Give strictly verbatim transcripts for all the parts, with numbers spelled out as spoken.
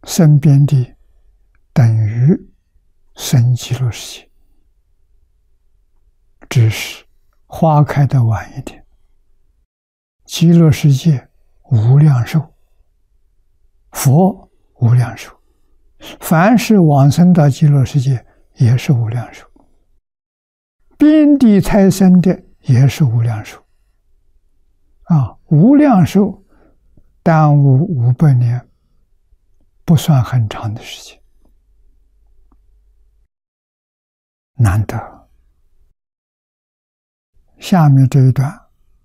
生边地等于生极乐世界，只是花开的晚一点。极乐世界无量寿，佛无量寿，凡是往生到极乐世界也是无量寿，边地胎生的也是无量寿。啊，无量寿耽误五百年，不算很长的时间，难得。下面这一段，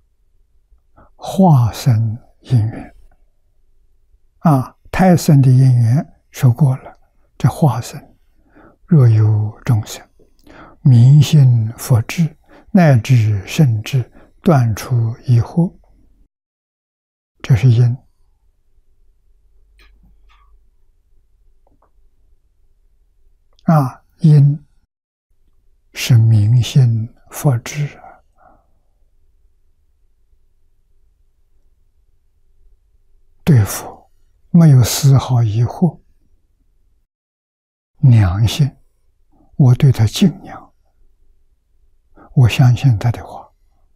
化生因缘，啊，胎生的因缘说过了，这化生，若有众生明信佛智，乃至圣智，断除疑惑，这是因。啊，因是明信佛智啊，对佛没有丝毫疑惑，良心，我对他敬仰，我相信他的话，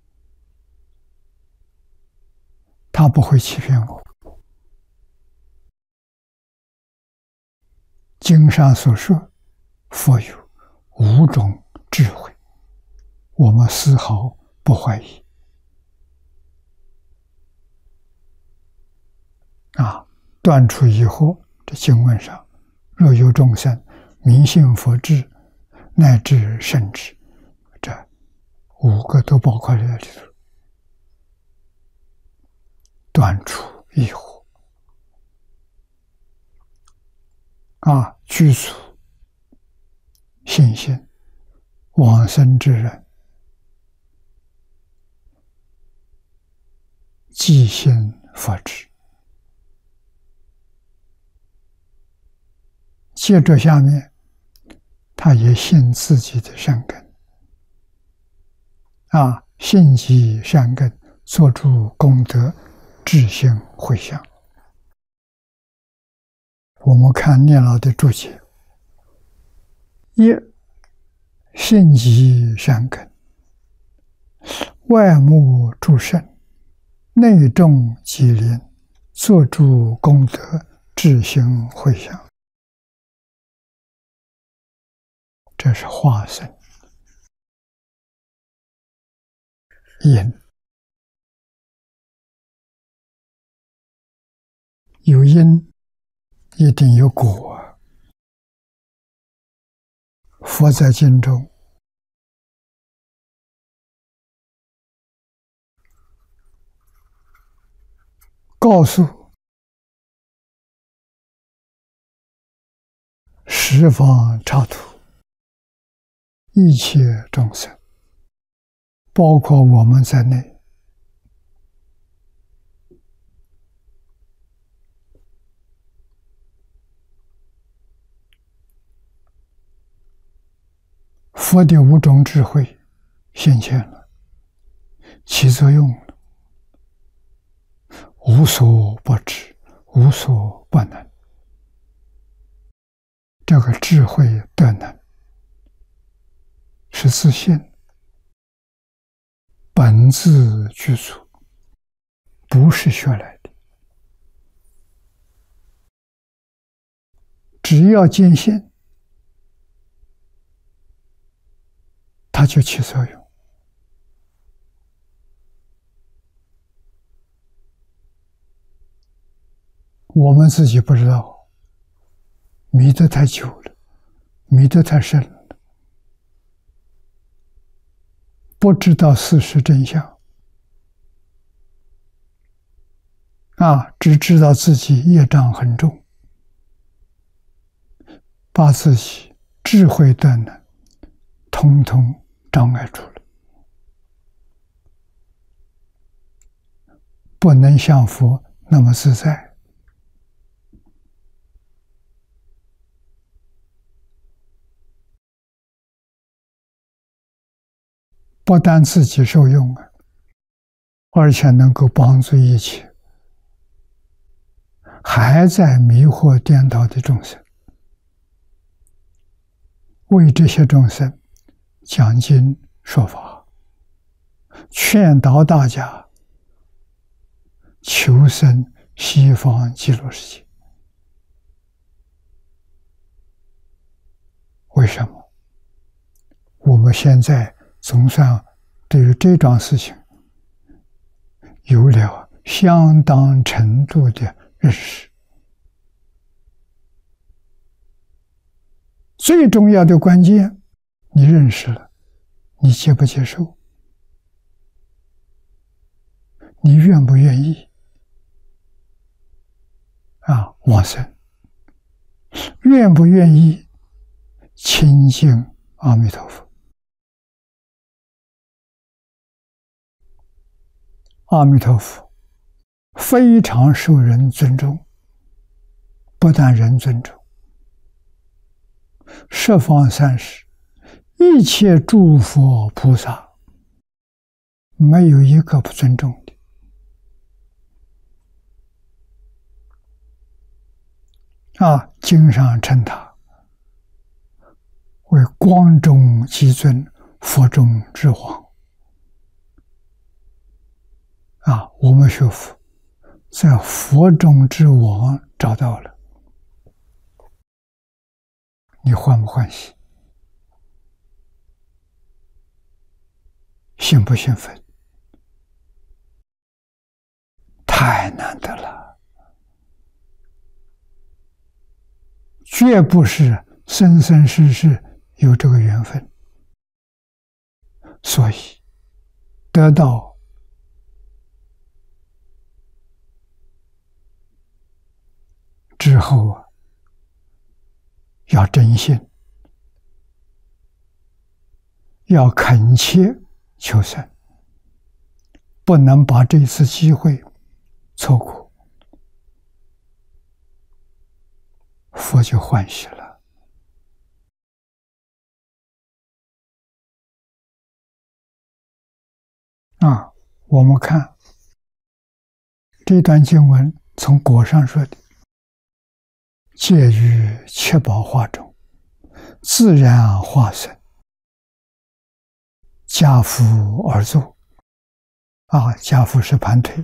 他不会欺骗我。经上所说，佛有五种智慧，我们丝毫不怀疑。啊，断除疑惑，这经文上，若有众生明信佛智，乃至圣智，这五个都包括在里头。断除疑惑，啊，具足信心，往生之人即信佛智。接着下面，他也信自己的善根，啊，信其善根，做出功德，至心回向。我们看念老的注解：一，信其善根，外目诸圣，内众吉林，做诸功德，至心回向。这是化生因，有因一定有果。佛在经中告诉十方刹土一切众生，包括我们在内，佛的五种智慧显现了，起作用了，无所不知，无所不能。这个智慧德能是自信，本自具足，不是学来的。只要坚信，它就起作用。我们自己不知道，迷得太久了，迷得太深了，不知道事实真相，啊，只知道自己业障很重，把自己智慧的呢，统统障碍住了，不能像佛那么自在。不但自己受用啊，而且能够帮助一切， 还在迷惑颠倒的众生，为这些众生讲经说法，劝导大家求生西方极乐世界。为什么？我们现在总算对于这桩事情有了相当程度的认识。最重要的关键，你认识了，你接不接受？你愿不愿意啊往生？愿不愿意亲近阿弥陀佛？阿弥陀佛非常受人尊重，不但人尊重，十方三世一切诸佛菩萨没有一个不尊重的。啊，经上称他为光中极尊，佛中之王。啊，我们学佛在佛中之王找到了，你欢不欢喜？兴不兴奋？太难得了，绝不是生生世世有这个缘分，所以得到之后啊，要真心，要恳切求生，不能把这次机会错过，佛就欢喜了。啊，我们看这段经文，从果上说的，介于七宝化中，自然化身，家父而坐。啊，家父是盘腿。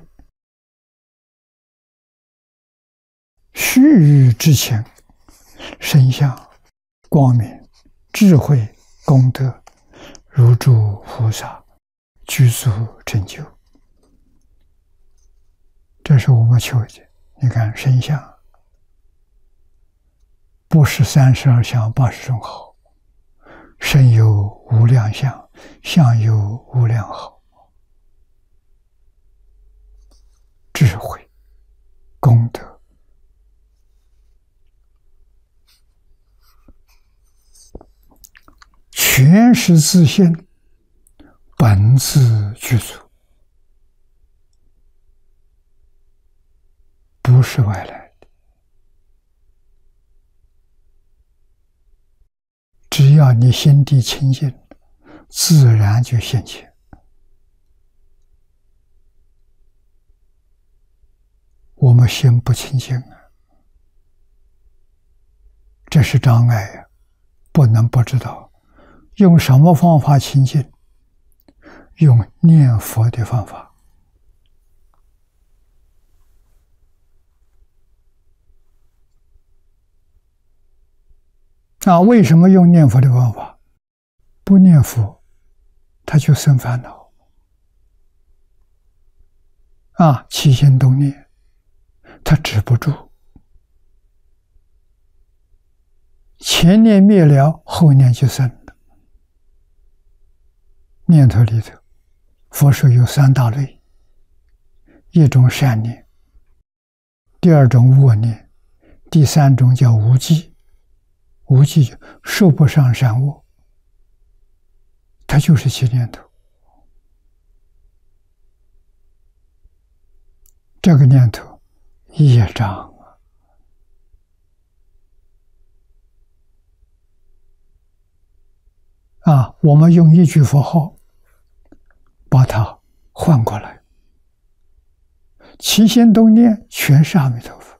须臾之前，身相、光明、智慧、功德，如诸菩萨，具足成就。这是我们求的。你看身相，不是三十二相八十种好，身有无量相，相有无量好。智慧、功德，全是自性，本自具足，不是外来的。只要你心地清净，自然就现前。我们心不清净啊，这是障碍啊，不能不知道。用什么方法清净？用念佛的方法。啊，为什么用念佛的方法？不念佛，他就生烦恼。啊，起心动念，他止不住。前念灭了，后念就生了。念头里头，佛说有三大类：一种善念，第二种恶念，第三种叫无记。无记就说不上善恶，它就是起念头。这个念头业障啊！啊，我们用一句佛号把它换过来，起心动念全是阿弥陀佛。